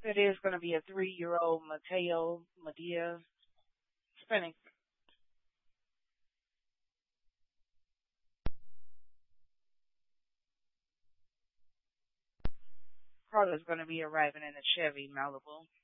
It is going to be a 3-year-old Mateo Medea spinning. Carla's going to be arriving in a Chevy Malibu.